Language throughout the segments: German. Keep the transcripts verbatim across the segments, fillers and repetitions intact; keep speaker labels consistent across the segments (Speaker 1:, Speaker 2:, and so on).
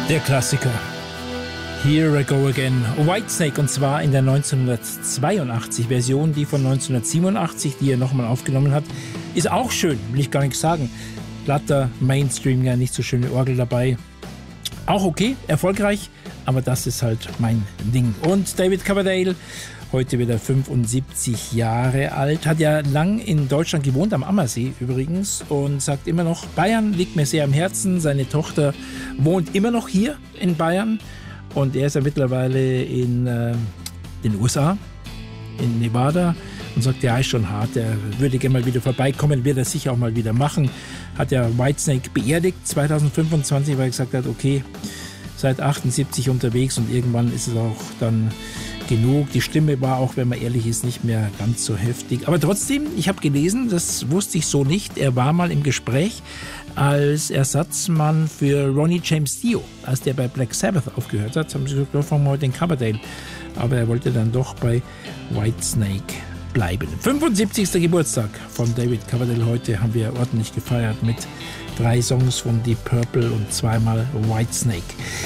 Speaker 1: Der Klassiker. Here I Go Again. Whitesnake, und zwar in der neunzehnhundertzweiundachtzig Version, die von neunzehnhundertsiebenundachtzig, die er nochmal aufgenommen hat. Ist auch schön, will ich gar nicht sagen. Glatter Mainstream, ja, nicht so schöne Orgel dabei. Auch okay, erfolgreich, aber das ist halt mein Ding. Und David Coverdale, heute wieder fünfundsiebzig Jahre alt, hat ja lang in Deutschland gewohnt, am Ammersee übrigens, und sagt immer noch, Bayern liegt mir sehr am Herzen. Seine Tochter wohnt immer noch hier in Bayern und er ist ja mittlerweile in äh, den U S A, in Nevada, und sagt, ja, ist schon hart, er würde gerne mal wieder vorbeikommen, wird er sicher auch mal wieder machen. Hat ja Whitesnake beerdigt zweitausendfünfundzwanzig, weil er gesagt hat, okay, seit achtundsiebzig unterwegs und irgendwann ist es auch dann genug. Die Stimme war auch, wenn man ehrlich ist, nicht mehr ganz so heftig. Aber trotzdem, ich habe gelesen, das wusste ich so nicht, er war mal im Gespräch als Ersatzmann für Ronnie James Dio, als der bei Black Sabbath aufgehört hat. Haben sie gesagt, wir fangen heute den Coverdale. Aber er wollte dann doch bei Whitesnake bleiben. fünfundsiebzigster Geburtstag von David Coverdale. Heute haben wir ordentlich gefeiert mit drei Songs von Deep Purple und zweimal Whitesnake.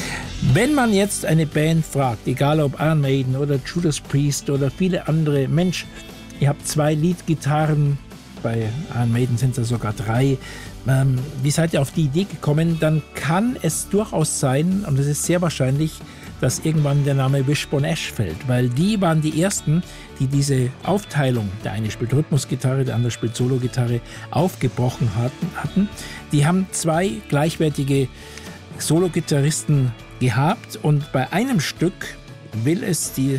Speaker 1: Wenn man jetzt eine Band fragt, egal ob Iron Maiden oder Judas Priest oder viele andere, Mensch, ihr habt zwei Leadgitarren, bei Iron Maiden sind es sogar drei, ähm, wie seid ihr auf die Idee gekommen? Dann kann es durchaus sein, und es ist sehr wahrscheinlich, dass irgendwann der Name Wishbone Ash fällt, weil die waren die ersten, die diese Aufteilung, der eine spielt Rhythmusgitarre, der andere spielt Sologitarre, aufgebrochen hatten. hatten. Die haben zwei gleichwertige Sologitarristen gehabt und bei einem Stück will es die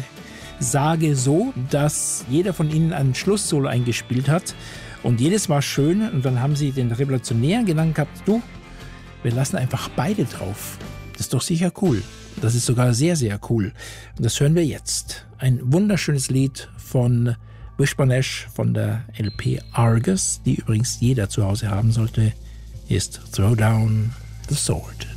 Speaker 1: Sage so, dass jeder von ihnen ein Schlusssolo eingespielt hat und jedes war schön, und dann haben sie den revolutionären Gedanken gehabt, du, wir lassen einfach beide drauf. Das ist doch sicher cool. Das ist sogar sehr, sehr cool. Und das hören wir jetzt. Ein wunderschönes Lied von Wishbone Ash von der L P Argus, die übrigens jeder zu Hause haben sollte, ist Throw Down the Sword.